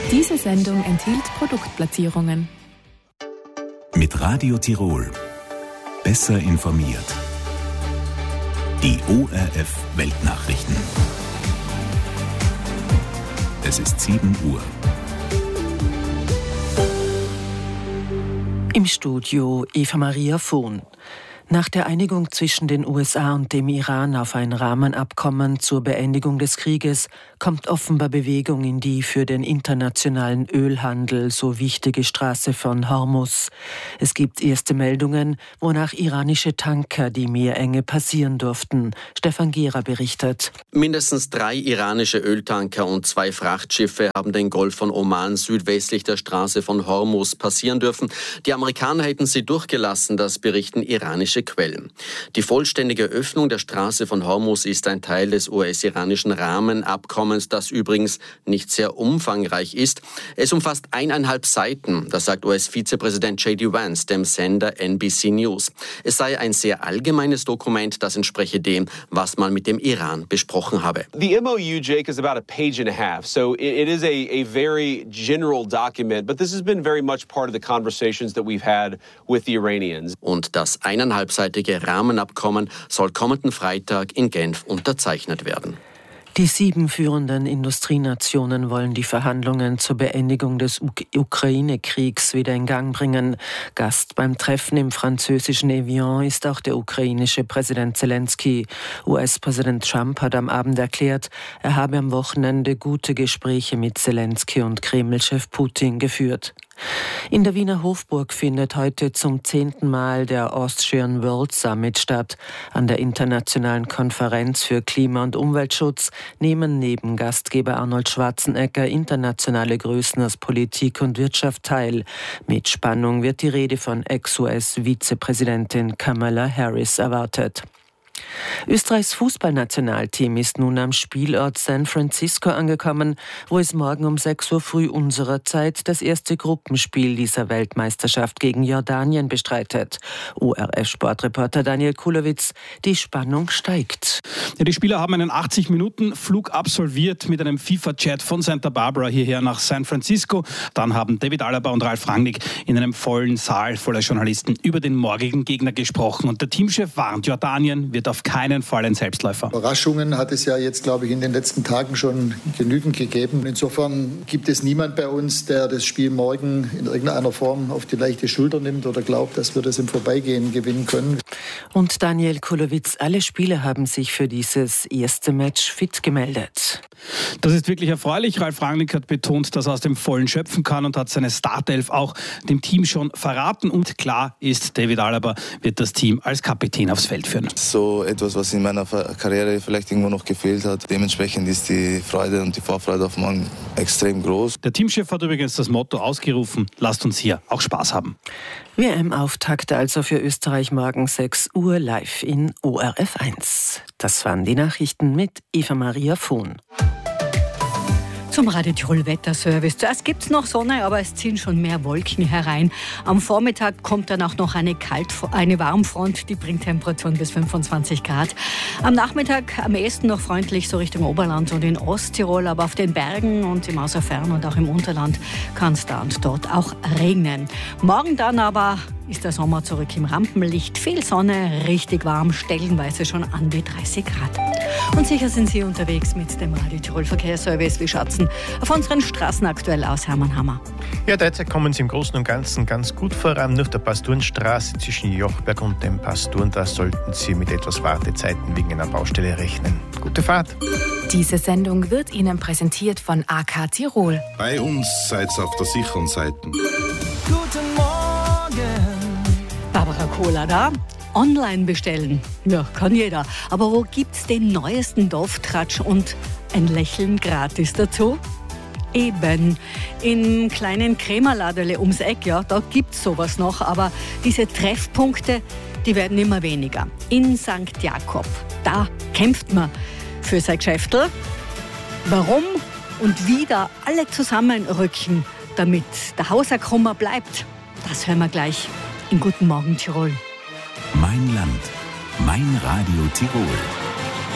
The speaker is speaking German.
Diese Sendung enthielt Produktplatzierungen. Mit Radio Tirol. Besser informiert. Die ORF Weltnachrichten. Es ist 7 Uhr. Im Studio Eva Maria Vohn. Nach der Einigung zwischen den USA und dem Iran auf ein Rahmenabkommen zur Beendigung des Krieges kommt offenbar Bewegung in die für den internationalen Ölhandel so wichtige Straße von Hormuz. Es gibt erste Meldungen, wonach iranische Tanker die Meerenge passieren durften. Stefan Gera berichtet. Mindestens 3 iranische Öltanker und 2 Frachtschiffe haben den Golf von Oman südwestlich der Straße von Hormuz passieren dürfen. Die Amerikaner hätten sie durchgelassen, das berichten iranische Quellen. Die vollständige Öffnung der Straße von Hormuz ist ein Teil des US-iranischen Rahmenabkommens, das übrigens nicht sehr umfangreich ist. Es umfasst 1,5 Seiten, das sagt US-Vizepräsident J.D. Vance dem Sender NBC News. Es sei ein sehr allgemeines Dokument, das entspreche dem, was man mit dem Iran besprochen habe. The MOU, Jake, is about a page and a half, so it is a very general document, but this has been very much part of the conversations that we've had with the Iranians. Und das 1,5-seitige Rahmenabkommen soll kommenden Freitag in Genf unterzeichnet werden. Die 7 führenden Industrienationen wollen die Verhandlungen zur Beendigung des Ukraine-Kriegs wieder in Gang bringen. Gast beim Treffen im französischen Evian ist auch der ukrainische Präsident Zelensky. US-Präsident Trump hat am Abend erklärt, er habe am Wochenende gute Gespräche mit Zelensky und Kreml-Chef Putin geführt. In der Wiener Hofburg findet heute zum 10. Mal der Austrian World Summit statt. An der internationalen Konferenz für Klima- und Umweltschutz nehmen neben Gastgeber Arnold Schwarzenegger internationale Größen aus Politik und Wirtschaft teil. Mit Spannung wird die Rede von Ex-US-Vizepräsidentin Kamala Harris erwartet. Österreichs Fußballnationalteam ist nun am Spielort San Francisco angekommen, wo es morgen um 6 Uhr früh unserer Zeit das erste Gruppenspiel dieser Weltmeisterschaft gegen Jordanien bestreitet. ORF-Sportreporter Daniel Kulowitz, die Spannung steigt. Ja, die Spieler haben einen 80-Minuten-Flug absolviert mit einem FIFA-Jet von Santa Barbara hierher nach San Francisco. Dann haben David Alaba und Ralf Rangnick in einem vollen Saal voller Journalisten über den morgigen Gegner gesprochen. Und der Teamchef warnt, Jordanien wird auf keinen Fall ein Selbstläufer. Überraschungen hat es ja jetzt, glaube ich, in den letzten Tagen schon genügend gegeben. Insofern gibt es niemand bei uns, der das Spiel morgen in irgendeiner Form auf die leichte Schulter nimmt oder glaubt, dass wir das im Vorbeigehen gewinnen können. Und Daniel Kulowitz, alle Spieler haben sich für dieses erste Match fit gemeldet. Das ist wirklich erfreulich. Ralf Rangnick hat betont, dass er aus dem Vollen schöpfen kann und hat seine Startelf auch dem Team schon verraten. Und klar ist, David Alaba wird das Team als Kapitän aufs Feld führen. So etwas, was in meiner Karriere vielleicht irgendwo noch gefehlt hat. Dementsprechend ist die Freude und die Vorfreude auf morgen extrem groß. Der Teamchef hat übrigens das Motto ausgerufen, lasst uns hier auch Spaß haben. WM-Auftakt also für Österreich morgen 6 Uhr live in ORF 1. Das waren die Nachrichten mit Eva Maria Vohn. Zum Radio Tirol Wetterservice. Zuerst gibt es noch Sonne, aber es ziehen schon mehr Wolken herein. Am Vormittag kommt dann auch noch eine Warmfront, die bringt Temperaturen bis 25 Grad. Am Nachmittag am ehesten noch freundlich so Richtung Oberland und in Osttirol, aber auf den Bergen und im Außerfern und auch im Unterland kann es da und dort auch regnen. Morgen dann aber ist der Sommer zurück im Rampenlicht. Viel Sonne, richtig warm, stellenweise schon an die 30 Grad. Und sicher sind Sie unterwegs mit dem Radio Tirol Verkehrsservice. Wir schauen auf unseren Straßen aktuell aus, Hermann Hammer. Ja, derzeit kommen Sie im Großen und Ganzen ganz gut voran. Nur auf der Pastorenstraße zwischen Jochberg und dem Pastoren, da sollten Sie mit etwas Wartezeiten wegen einer Baustelle rechnen. Gute Fahrt. Diese Sendung wird Ihnen präsentiert von AK Tirol. Bei uns seid ihr auf der sicheren Seite. Guten Morgen. Barbara Kohler da. Online bestellen. Ja, kann jeder. Aber wo gibt's den neuesten Dorftratsch und ein Lächeln gratis dazu? Eben, im kleinen Krämerladele ums Eck, ja, da gibt's sowas noch. Aber diese Treffpunkte, die werden immer weniger. In St. Jakob, da kämpft man für sein Geschäftel. Warum und wie da alle zusammenrücken, damit der Hauserkrummer bleibt, das hören wir gleich in Guten Morgen Tirol. Mein Land, mein Radio Tirol.